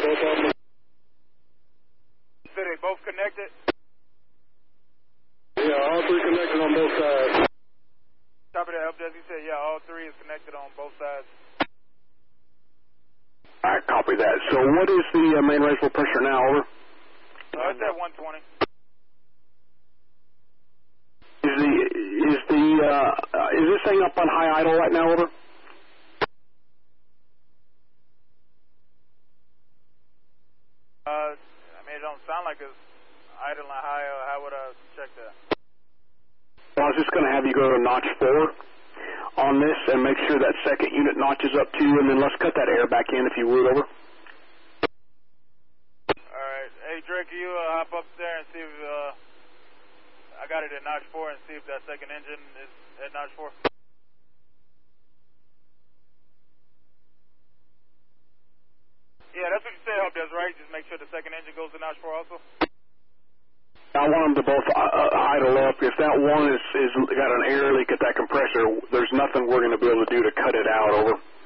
both of them. So they both connected? Yeah, all three connected on both sides. Copy that, help desk. He said, yeah, all three is connected on both sides. All right, copy that. So what is the main reservoir pressure now, over? It's at 120. Is this thing up on high idle right now, over? I mean, it don't sound like it's idling high. How would I check that? Well, I was just going to have you go to notch 4 on this and make sure that second unit notches up too, and then let's cut that air back in if you would, over. All right. Hey, Drake, can you hop up there and see if I got it at notch 4 and see if that second engine is at notch 4? Yeah, that's what you say, help desk, right? Just make sure the second engine goes to notch 4 also? I want them to both idle up. If that one is got an air leak at that compressor, there's nothing we're going to be able to do to cut it out, over.